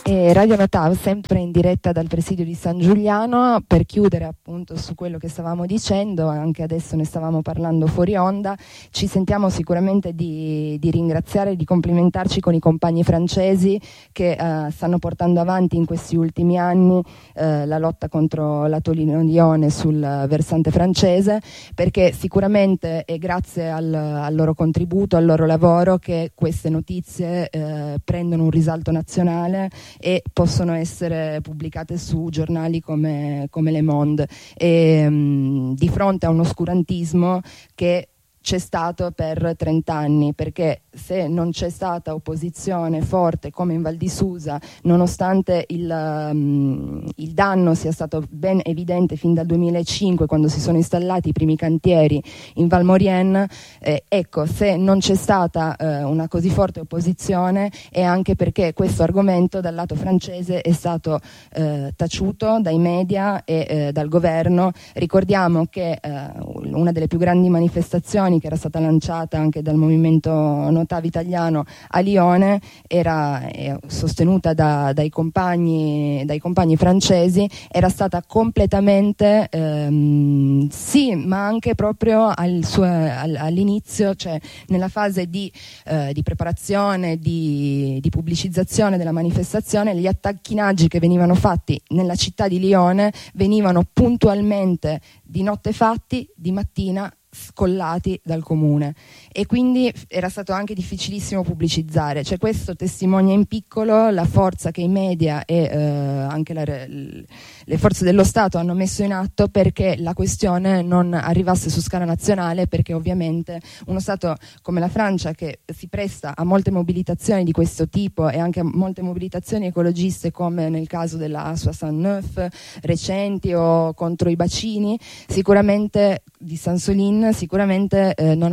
E Radio Notav, sempre in diretta dal presidio di San Giuliano, per chiudere appunto su quello che stavamo dicendo, anche adesso ne stavamo parlando fuori onda, ci sentiamo sicuramente di ringraziare e di complimentarci con i compagni francesi che stanno portando avanti in questi ultimi anni la lotta contro la Torino-Lione sul versante francese, perché sicuramente è grazie al loro contributo, al loro lavoro, che queste notizie prendono un risalto nazionale e possono essere pubblicate su giornali come Le Monde, e di fronte a un oscurantismo che c'è stato per 30 anni, perché se non c'è stata opposizione forte come in Val di Susa, nonostante il danno sia stato ben evidente fin dal 2005, quando si sono installati i primi cantieri in Val Maurienne, ecco, se non c'è stata una così forte opposizione è anche perché questo argomento dal lato francese è stato taciuto dai media e dal governo. Ricordiamo che una delle più grandi manifestazioni che era stata lanciata anche dal movimento Notav italiano a Lione era sostenuta dai compagni francesi, era stata completamente sì, ma anche proprio all'inizio, cioè nella fase di preparazione, di pubblicizzazione della manifestazione, gli attacchinaggi che venivano fatti nella città di Lione venivano puntualmente di notte fatti, di mattina scollati dal comune, e quindi era stato anche difficilissimo pubblicizzare. Cioè, questo testimonia in piccolo la forza che i media e anche le forze dello Stato hanno messo in atto perché la questione non arrivasse su scala nazionale, perché ovviamente uno Stato come la Francia, che si presta a molte mobilitazioni di questo tipo e anche a molte mobilitazioni ecologiste, come nel caso della A69 recenti o contro i bacini, sicuramente di Sansolin, sicuramente non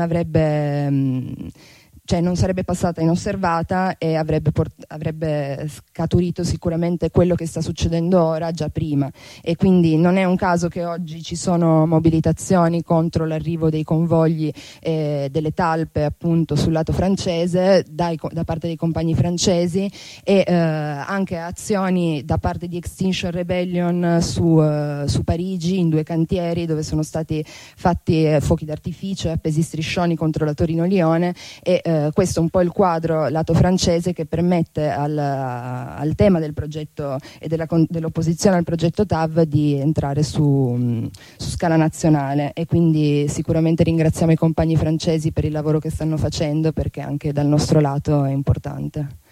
sarebbe passata inosservata e avrebbe scaturito sicuramente quello che sta succedendo ora già prima. E quindi non è un caso che oggi ci sono mobilitazioni contro l'arrivo dei convogli delle talpe appunto sul lato francese da parte dei compagni francesi, e anche azioni da parte di Extinction Rebellion su Parigi, in 2 cantieri dove sono stati fatti fuochi d'artificio e appesi striscioni contro la Torino-Lione, e questo è un po' il quadro lato francese che permette al tema del progetto e dell'opposizione al progetto TAV di entrare su scala nazionale. E quindi sicuramente ringraziamo i compagni francesi per il lavoro che stanno facendo, perché anche dal nostro lato è importante.